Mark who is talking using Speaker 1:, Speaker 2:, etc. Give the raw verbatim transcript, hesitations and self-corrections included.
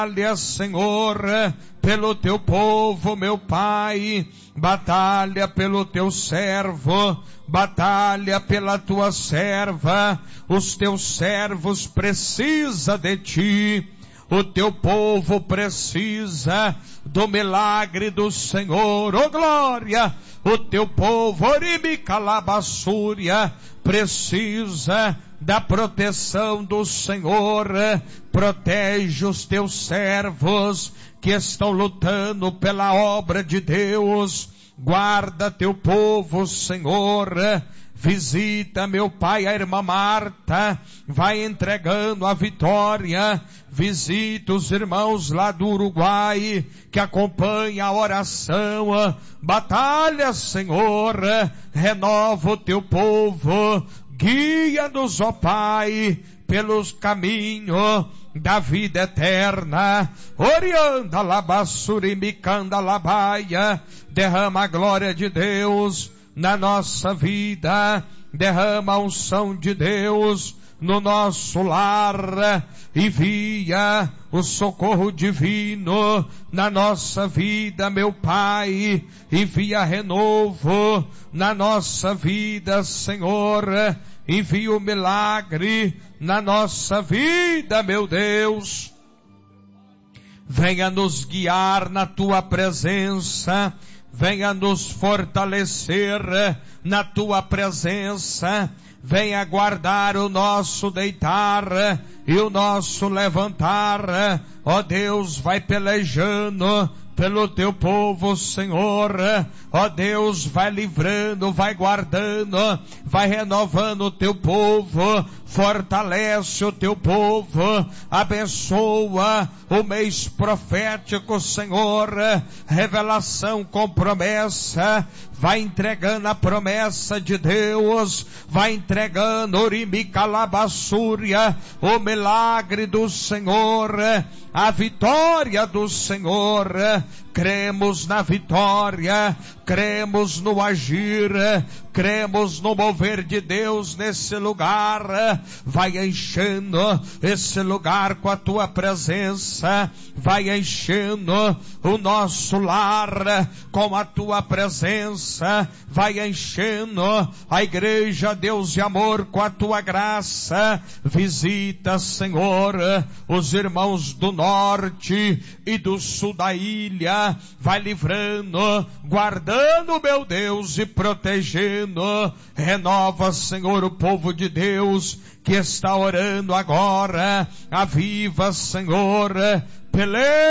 Speaker 1: Batalha, Senhor, pelo teu povo, meu Pai. Batalha pelo teu servo. Batalha pela tua serva. Os teus servos precisam de ti. O teu povo precisa do milagre do Senhor. Oh glória! O teu povo, Oribicalabassúria, precisa da proteção do Senhor. Protege os teus servos que estão lutando pela obra de Deus. Guarda teu povo, Senhor. Visita, meu Pai, a irmã Marta, vai entregando a vitória. Visita os irmãos lá do Uruguai, que acompanham a oração. Batalha, Senhor, renova o teu povo. Guia-nos, ó Pai, pelos caminhos da vida eterna. Orianda labassurimicanda labaia. Derrama a glória de Deus na nossa vida, derrama a unção de Deus no nosso lar, envia o socorro divino na nossa vida, meu Pai, envia renovo na nossa vida, Senhor, envia o milagre na nossa vida, meu Deus. Venha nos guiar na tua presença, venha nos fortalecer na tua presença, venha guardar o nosso deitar e o nosso levantar. Ó Deus, vai pelejando pelo teu povo, Senhor. Ó Deus, vai livrando, vai guardando, vai renovando o teu povo, fortalece o teu povo, abençoa o mês profético, Senhor. Revelação com promessa, vai entregando a promessa de Deus, vai entregando Oribicalabassúria, o milagre do Senhor, a vitória do Senhor. Cremos na vitória, cremos no agir, cremos no mover de Deus nesse lugar. Vai enchendo esse lugar com a tua presença, vai enchendo o nosso lar com a tua presença, vai enchendo a igreja, Deus de amor, com a tua graça. Visita, Senhor, os irmãos do norte e do sul da ilha, vai livrando, guardando, meu Deus, e protegendo. Renova, Senhor, o povo de Deus que está orando agora. Aviva, Senhor, peleja